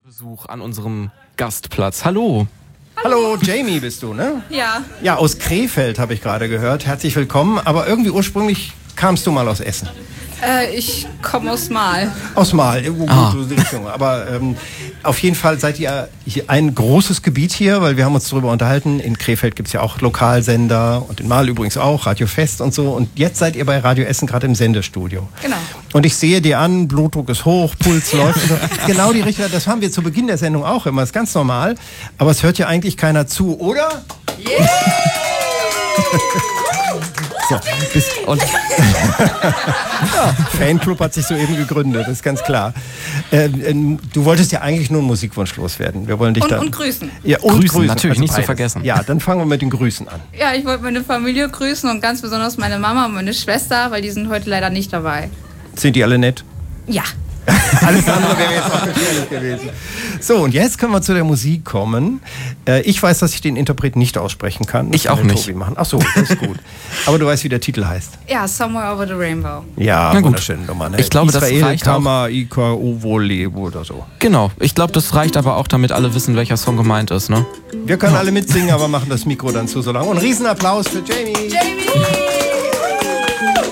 Besuch an unserem Gastplatz. Hallo. Hallo, Jamie bist du, ne? Ja. Ja, aus Krefeld habe ich gerade gehört. Herzlich willkommen. Aber irgendwie ursprünglich kamst du mal aus Essen. Ich komme aus Mahl. Aus Mahl, irgendwo gut, so die Richtung. Aber auf jeden Fall seid ihr hier ein großes Gebiet hier, weil wir haben uns darüber unterhalten. In Krefeld gibt's ja auch Lokalsender und in Mahl übrigens auch, Radio Fest und so. Und jetzt seid ihr bei Radio Essen gerade im Sendestudio. Genau. Und ich sehe dir an, Blutdruck ist hoch, Puls läuft. So. Genau die Richtung, das haben wir zu Beginn der Sendung auch immer, ist ganz normal. Aber es hört ja eigentlich keiner zu, oder? Yeah! So, Und ja, Fanclub hat sich soeben gegründet, das ist ganz klar. Du wolltest ja eigentlich nur einen Musikwunsch loswerden. Wir wollen dich Und grüßen. Ja, und grüßen, natürlich, nicht zu beides. vergessen. Ja, dann fangen wir mit den Grüßen an. Ja, ich wollte meine Familie grüßen und ganz besonders meine Mama und meine Schwester, weil die sind heute leider nicht dabei. Sind die alle nett? Ja. Alles andere wäre jetzt auch gefährlich gewesen. So, und jetzt können wir zu der Musik kommen. Ich weiß, dass ich den Interpreten nicht aussprechen kann. Ich auch nicht. Tobi machen. Ach so, das ist gut. Aber du weißt, wie der Titel heißt. Ja, Somewhere Over the Rainbow. Ja, Na gut. wunderschöne Nummer. Ne? Ich glaube, das Israel, reicht auch. Kama, Ika, Uvole oder so. genau, ich glaube, das reicht aber auch, damit alle wissen, welcher Song gemeint ist, ne? Wir können alle mitsingen, aber machen das Mikro dann zu so lang. Und einen Riesenapplaus für Jamie. Jamie!